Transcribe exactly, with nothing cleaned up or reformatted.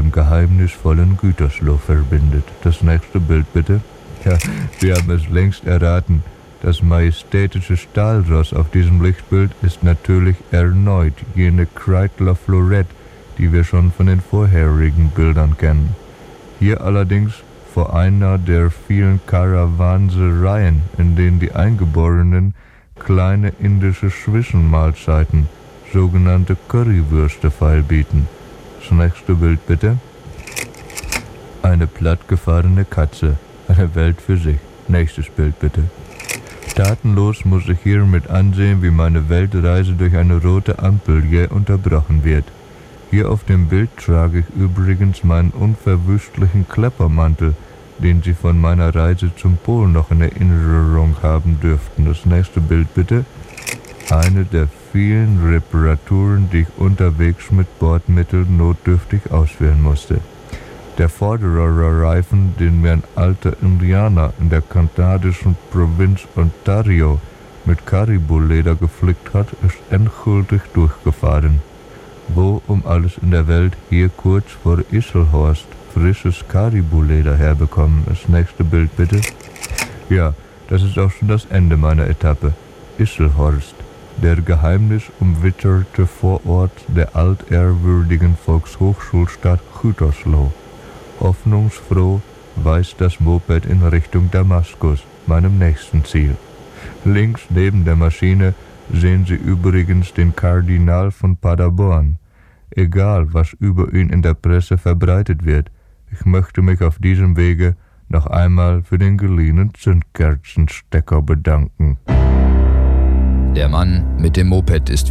dem geheimnisvollen Gütersloh verbindet. Das nächste Bild bitte. Ja, Sie haben es längst erraten. Das majestätische Stahlross auf diesem Lichtbild ist natürlich erneut jene Kreidler Florette, die wir schon von den vorherigen Bildern kennen. Hier allerdings vor einer der vielen Karawansereien, in denen die Eingeborenen kleine indische Zwischenmahlzeiten, sogenannte Currywürste, feilbieten. Das nächste Bild bitte. Eine plattgefahrene Katze, eine Welt für sich. Nächstes Bild bitte. Tatenlos muss ich hiermit ansehen, wie meine Weltreise durch eine rote Ampel jäh unterbrochen wird. Hier auf dem Bild trage ich übrigens meinen unverwüstlichen Kleppermantel, den Sie von meiner Reise zum Pol noch in Erinnerung haben dürften. Das nächste Bild bitte. Eine der vielen Reparaturen, die ich unterwegs mit Bordmitteln notdürftig ausführen musste. Der vordere Reifen, den mir ein alter Indianer in der kanadischen Provinz Ontario mit Caribou-Leder geflickt hat, ist endgültig durchgefahren. Wo um alles in der Welt hier kurz vor Isselhorst frisches Caribou-Leder herbekommen? Das nächste Bild bitte. Ja, das ist auch schon das Ende meiner Etappe. Isselhorst, der geheimnisumwitterte Vorort der altehrwürdigen Volkshochschulstadt Gütersloh. Hoffnungsfroh weist das Moped in Richtung Damaskus, meinem nächsten Ziel. Links neben der Maschine sehen Sie übrigens den Kardinal von Paderborn. Egal, was über ihn in der Presse verbreitet wird, ich möchte mich auf diesem Wege noch einmal für den geliehenen Zündkerzenstecker bedanken. Der Mann mit dem Moped ist